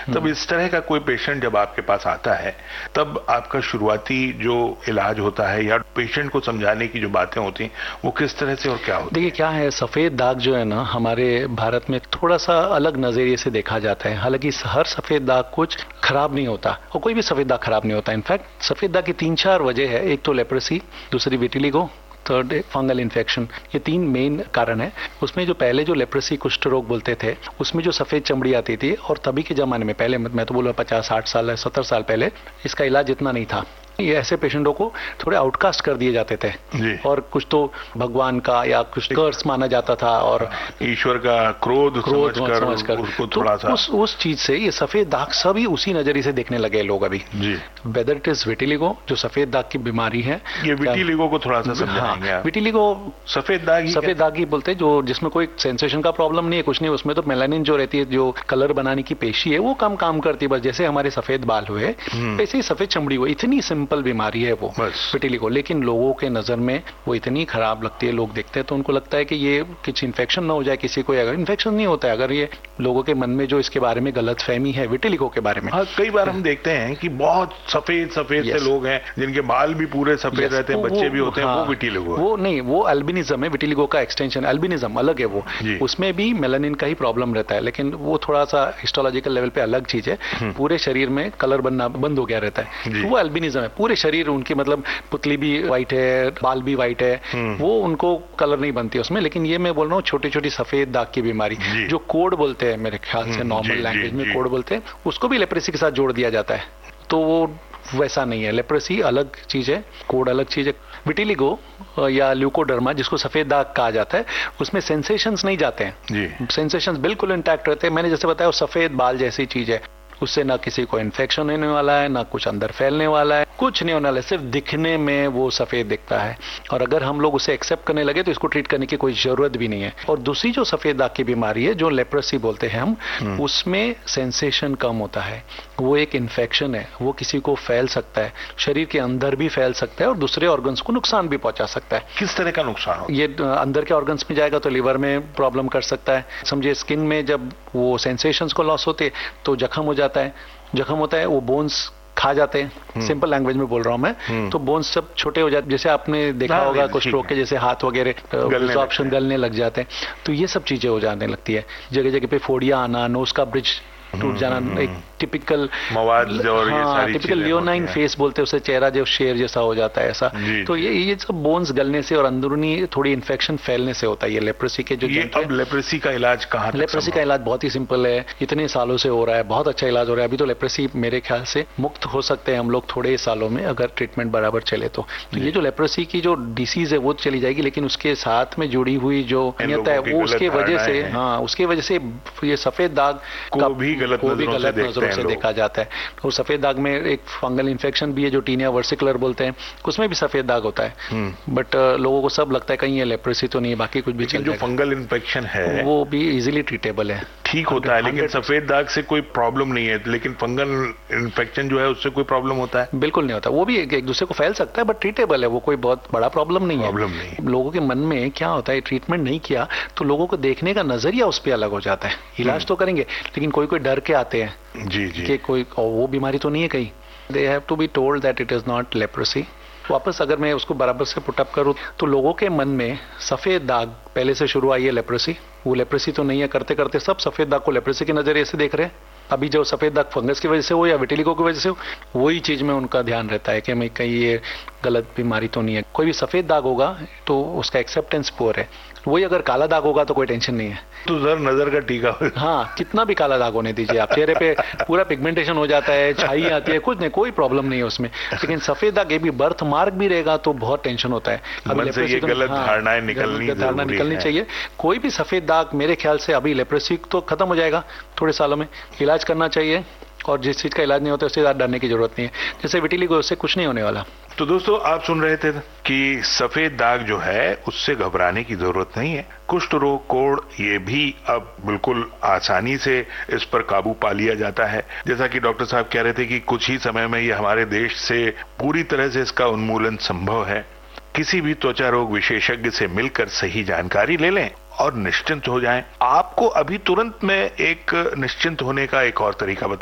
तब इस तरह का कोई पेशेंट जब आपके पास आता है, तब आपका शुरुआती जो इलाज होता है या पेशेंट को समझाने की जो बातें होती हैं वो किस तरह से और क्या होती है? देखिए क्या है, सफेद दाग जो है ना हमारे भारत में थोड़ा सा अलग नजरिए से देखा जाता है। हालांकि हर सफेद दाग कुछ खराब नहीं होता और कोई भी सफेद दाग खराब नहीं होता। इनफैक्ट सफेद दाग की 3-4 वजह है। एक तो लेप्रेसी, दूसरी विटिलिगो, थर्ड फंगल इन्फेक्शन। ये 3 मेन कारण है। उसमें जो पहले जो लेप्रेसी कुष्ठ रोग बोलते थे उसमें जो सफेद चमड़ी आती थी, और तभी के जमाने में पहले मैं तो बोलूँ 50-60 साल 70 साल पहले इसका इलाज इतना नहीं था। ये ऐसे पेशेंटों को थोड़े आउटकास्ट कर दिए जाते थे और कुछ तो भगवान का या कुछ कर्स माना जाता था और ईश्वर का क्रोध समझकर उसको थोड़ा सा उस चीज से ये सफेद दाग सभी उसी नजरिए से देखने लगे लोग अभी। वेदर इट इज विटिलिगो जो सफेद दाग की बीमारी है। ये विटिलिगो को थोड़ा सा समझाएंगे? हाँ, विटिलिगो सफेद दाग ही बोलते हैं, जो जिसमें कोई सेंसेशन का प्रॉब्लम नहीं है, कुछ नहीं। उसमें तो मेलानिन जो रहती है, जो कलर बनाने की पेशी है, वो कम काम करती है। बस जैसे हमारे सफेद बाल हुए वैसे ही सफेद चमड़ी हुई। इतनी सिंपल बीमारी है वो विटिलिगो, लेकिन लोगों के नजर में वो इतनी खराब लगती है। लोग देखते हैं तो उनको लगता है कि ये कुछ इन्फेक्शन ना हो जाए किसी को। अगर इन्फेक्शन नहीं होता है, अगर ये लोगों के मन में जो इसके बारे में गलत फहमी है विटिलिगो के बारे में। हाँ, कई बार हम देखते हैं कि बहुत सफेद से लोग हैं जिनके बाल भी पूरे सफेद रहते हैं, बच्चे भी होते हैं, वो विटिलिगो। वो नहीं, वो अल्बिनिज्म है। विटिलिगो का एक्सटेंशन अल्बिनिज्म अलग है। वो उसमें भी मेलानिन का ही प्रॉब्लम रहता है, लेकिन वो थोड़ा सा हिस्टोलॉजिकल लेवल पे अलग चीज है। पूरे शरीर में कलर बनना बंद हो गया रहता है, वो अल्बिनिज्म है। पूरे शरीर उनकी मतलब पुतली भी व्हाइट है, बाल भी व्हाइट है, वो उनको कलर नहीं बनती उसमें। लेकिन ये मैं बोल रहा हूँ छोटी छोटी सफेद दाग की बीमारी जो कोड बोलते हैं, मेरे ख्याल से नॉर्मल लैंग्वेज में कोड बोलते हैं, उसको भी लेप्रेसी के साथ जोड़ दिया जाता है। तो वो वैसा नहीं है। लेप्रेसी अलग चीज है, कोड अलग चीज है। विटिलिगो या ल्यूकोडर्मा जिसको सफेद दाग कहा जाता है, उसमें सेंसेशंस नहीं जाते हैं। सेंसेशंस बिल्कुल इंटैक्ट रहते हैं। मैंने जैसे बताया वो सफेद बाल जैसी चीज है, उससे ना किसी को इन्फेक्शन होने वाला है, ना कुछ अंदर फैलने वाला है, कुछ नहीं होने वाला है। सिर्फ दिखने में वो सफेद दिखता है, और अगर हम लोग उसे एक्सेप्ट करने लगे तो इसको ट्रीट करने की कोई जरूरत भी नहीं है। और दूसरी जो सफेद दाग की बीमारी है, जो लेप्रेसी बोलते हैं हम, उसमें सेंसेशन कम होता है। वो एक इन्फेक्शन है, वो किसी को फैल सकता है, शरीर के अंदर भी फैल सकता है और दूसरे ऑर्गन्स को नुकसान भी पहुंचा सकता है। किस तरह का नुकसान हो? ये अंदर के ऑर्गन्स में जाएगा तो लिवर में प्रॉब्लम कर सकता है। समझिए स्किन में जब वो सेंसेशंस को लॉस होते तो जख्म हो जाता है। जख्म होता है, वो बोन्स खा जाते हैं। सिंपल लैंग्वेज में बोल रहा हूं मैं, तो बोन्स सब छोटे हो जाते, जैसे आपने देखा होगा कुछ स्ट्रोक के जैसे हाथ वगैरह ऑप्शन गलने लग जाते हैं। तो ये सब चीजें हो जाने लगती है। जगह जगह पे फोड़िया आना, नोज का ब्रिज टूट जाना, एक टिपिकल मवाद और ये सारी टिपिकल लियोनाइन फेस बोलते हैं उसे, चेहरा जो शेर जैसा हो जाता है ऐसा। तो ये सब बोन्स गलने से और अंदरूनी थोड़ी इन्फेक्शन फैलने से होता है। ये लेप्रेसी के जो अब लेप्रेसी का इलाज कहाँ? लेप्रेसी का इलाज बहुत ही सिंपल है, इतने सालों से हो रहा है, बहुत अच्छा इलाज हो रहा है। अभी तो लेप्रेसी मेरे ख्याल से मुक्त हो सकते हैं हम लोग थोड़े सालों में, अगर ट्रीटमेंट बराबर चले तो। ये जो लेप्रेसी की जो डिसीज है वो चली जाएगी, लेकिन उसके साथ में जुड़ी हुई जो है वो उसके वजह से, हाँ उसके वजह से ये सफेद दाग को भी गलत नजरों से देखा जाता है। और सफेद दाग में एक फंगल इन्फेक्शन भी है जो टीनिया वर्सिकुलर बोलते हैं, उसमें भी सफेद दाग होता है। बट लोगों को सब लगता है कहीं ये लेप्रेसी तो नहीं, बाकी कुछ भी चल जो फंगल इन्फेक्शन है वो भी इजीली ट्रीटेबल है, ठीक होता है। लेकिन सफेद दाग से कोई प्रॉब्लम नहीं है, लेकिन फंगल इन्फेक्शन जो है उससे कोई प्रॉब्लम होता है? बिल्कुल नहीं होता। वो भी एक दूसरे को फैल सकता है, बट ट्रीटेबल है, वो कोई बहुत बड़ा प्रॉब्लम नहीं है। लोगों के मन में क्या होता है, ट्रीटमेंट नहीं किया तो लोगों को देखने का नजरिया उस पर अलग हो जाता है। इलाज तो करेंगे, लेकिन कोई डर के आते हैं कि कोई वो बीमारी तो नहीं है कहीं। They have to be told that it is not leprosy. वापस अगर मैं उसको बराबर से पुटअप करूं तो लोगों के मन में सफेद दाग पहले से शुरू आई है लेप्रेसी, वो लेप्रेसी तो नहीं है, करते करते सब सफेद दाग को लेप्रेसी के नजरिए से देख रहे हैं। अभी जो सफेद दाग फंगस की वजह से हो या विटिलिगो की वजह से हो, वही चीज में उनका ध्यान रहता है कि मैं कहीं ये गलत बीमारी तो नहीं है। कोई भी सफेद दाग होगा तो उसका एक्सेप्टेंस पुअर है, वही अगर काला दाग होगा तो कोई टेंशन नहीं है। तो नजर का टीका हाँ, कितना भी काला दाग होने दीजिए आप, चेहरे पे पूरा पिगमेंटेशन हो जाता है, छाई आती है, कुछ नहीं, कोई प्रॉब्लम नहीं है उसमें। लेकिन सफेद दाग ये भी बर्थ मार्क भी रहेगा तो बहुत टेंशन होता है। ये गलत धारणाएं निकलनी चाहिए। कोई भी सफेद दाग मेरे ख्याल से अभी लेप्रेसी तो खत्म हो जाएगा थोड़े सालों में, इलाज करना चाहिए, और जिस चीज का इलाज नहीं होता उससे ज्यादा डरने की जरूरत नहीं है। जैसे विटिलिगो, उससे कुछ नहीं होने वाला। तो दोस्तों, आप सुन रहे थे कि सफेद दाग जो है उससे घबराने की जरूरत नहीं है। कुष्ठ रोग, कोढ़, ये भी अब बिल्कुल आसानी से इस पर काबू पा लिया जाता है। जैसा कि डॉक्टर साहब कह रहे थे कि कुछ ही समय में ये हमारे देश से पूरी तरह से इसका उन्मूलन संभव है। किसी भी त्वचा रोग विशेषज्ञ से मिलकर सही जानकारी ले लें और निश्चिंत हो जाएं। आपको अभी तुरंत में एक निश्चिंत होने का एक और तरीका